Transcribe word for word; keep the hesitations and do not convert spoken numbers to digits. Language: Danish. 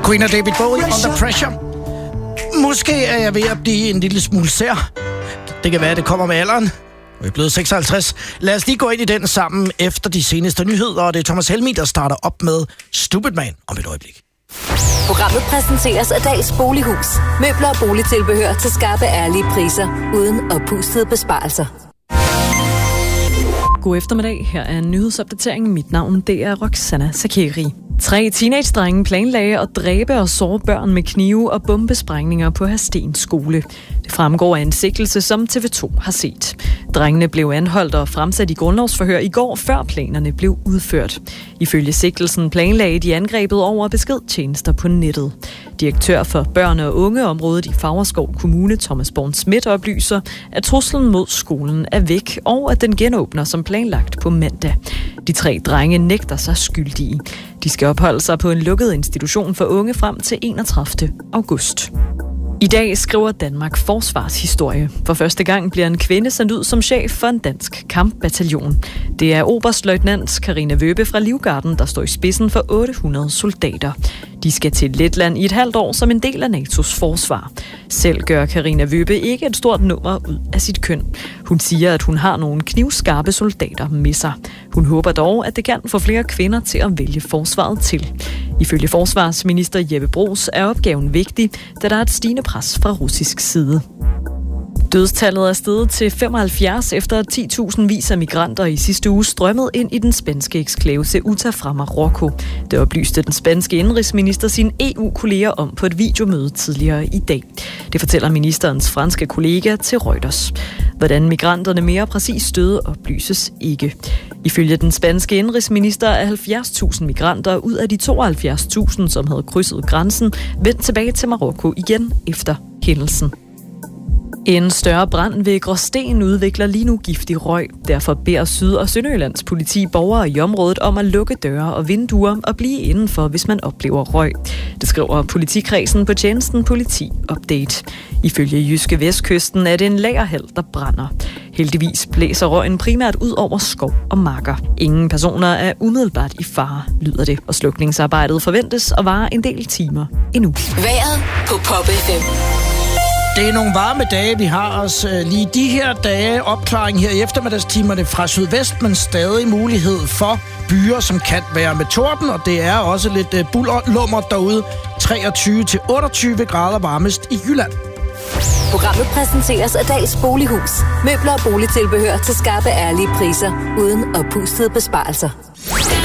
Queen og David Bowie, Under Pressure. Måske er jeg ved at blive en lille smule sær. Det kan være, at det kommer med alderen. Vi er blevet seksoghalvtreds. Lad os lige gå ind i den sammen efter de seneste nyheder, og det er Thomas Helmig, der starter op med Stupid Man om et øjeblik. Programmet præsenteres af Dals Bolighus. Møbler og boligtilbehør til skarpe, ærlige priser, uden oppustede besparelser. God eftermiddag. Her er en nyhedsopdatering. Mit navn det er Roxana Sakeri. Tre teenage-drenge planlagde at dræbe og såre børn med knive og bombesprængninger på Hadsten skole. Det fremgår af en sigtelse, som T V to har set. Drengene blev anholdt og fremsat i grundlovsforhør i går, før planerne blev udført. Ifølge sigtelsen planlagde de angrebet over beskedtjenester på nettet. Direktør for børne- og ungeområdet i Favrskov Kommune, Thomas Born Schmidt, oplyser, at truslen mod skolen er væk, og at den genåbner som planlagt på mandag. De tre drenge nægter sig skyldige. De skal opholde sig på en lukket institution for unge frem til enogtredivte august. I dag skriver Danmark forsvarshistorie. For første gang bliver en kvinde sendt ud som chef for en dansk kampbataljon. Det er oberstløjtnant Karina Wøbe fra Livgarden, der står i spidsen for otte hundrede soldater. De skal til Letland i et halvt år som en del af NATO's forsvar. Selv gør Karina Wøbe ikke et stort nummer ud af sit køn. Hun siger, at hun har nogle knivskarpe soldater med sig. Hun håber dog, at det kan få flere kvinder til at vælge forsvaret til. Ifølge forsvarsminister Jeppe Bruus er opgaven vigtig, da der er et stigende pres fra russisk side. Dødstallet er steget til femoghalvfjerds efter at ti tusind vis af migranter i sidste uge strømmede ind i den spanske eksklave Ceuta fra Marokko. Det oplyste den spanske indrigsminister sine E U-kolleger om på et videomøde tidligere i dag. Det fortæller ministerens franske kollega til Reuters. Hvordan migranterne mere præcis døde, oplyses ikke. Ifølge den spanske indrigsminister er halvfjerds tusind migranter ud af de tooghalvfjerds tusind, som havde krydset grænsen, vendt tilbage til Marokko igen efter hændelsen. En større brand ved Gråsten udvikler lige nu giftig røg. Derfor beder Syd- og Sønderjyllands politi borgere i området om at lukke døre og vinduer og blive indenfor, hvis man oplever røg. Det skriver politikredsen på tjenesten Politi Update. Ifølge Jyske Vestkysten er det en lagerhal, der brænder. Heldigvis blæser røgen primært ud over skov og marker. Ingen personer er umiddelbart i fare, lyder det, og slukningsarbejdet forventes at vare en del timer endnu. Vejret på Pop F M. Det er nogle varme dage, vi har os lige de her dage. Opklaring her i eftermiddagstimerne fra sydvest, men stadig mulighed for byer, som kan være med torden. Og det er også lidt bullerlummer derude. treogtyve til otteogtyve grader varmest i Jylland. Programmet præsenteres af Dals Bolighus. Møbler og boligtilbehør til skarpe, ærlige priser, uden oppustede besparelser.